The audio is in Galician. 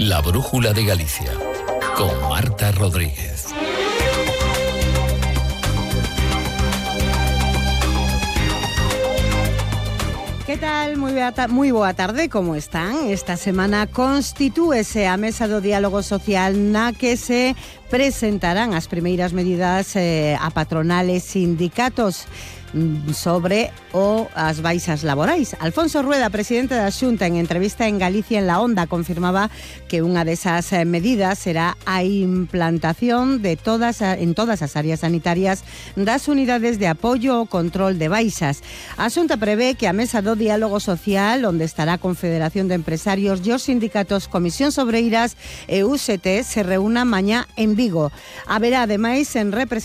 La Brújula de Galicia, con Marta Rodríguez. Que tal? Moi boa tarde, como están? Esta semana constitúese a Mesa do Diálogo Social na que se presentarán as primeiras medidas a patronales sindicatos sobre as baixas laborais. Alfonso Rueda, presidente da Xunta, en entrevista en Galicia en La Onda, confirmaba que unha desas medidas será a implantación en todas as áreas sanitarias das unidades de apoio ao control de baixas. A Xunta prevé que a Mesa do Diálogo Social, onde estará a Confederación de Empresarios e os sindicatos Comisións Obreiras e UGT, se reúna mañá en Vigo. Haberá, ademais, en representación